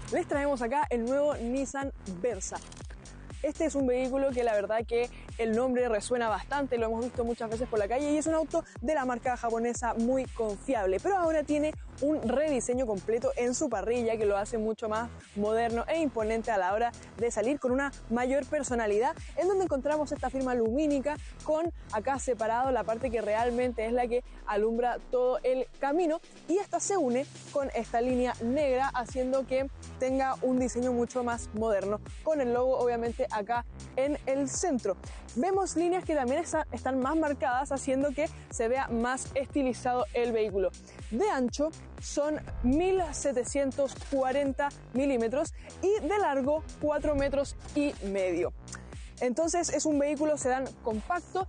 les traemos acá el nuevo Nissan Versa. Este es un vehículo que la verdad que el nombre resuena bastante, lo hemos visto muchas veces por la calle y es un auto de la marca japonesa muy confiable, pero ahora tiene un rediseño completo en su parrilla que lo hace mucho más moderno e imponente a la hora de salir, con una mayor personalidad, en donde encontramos esta firma lumínica con acá separado la parte que realmente es la que alumbra todo el camino, y esta se une con esta línea negra haciendo que tenga un diseño mucho más moderno, con el logo obviamente acá en el centro. Vemos líneas que también están más marcadas, haciendo que se vea más estilizado el vehículo. De ancho son 1740 milímetros y de largo 4,5 metros. Entonces es un vehículo sedán compacto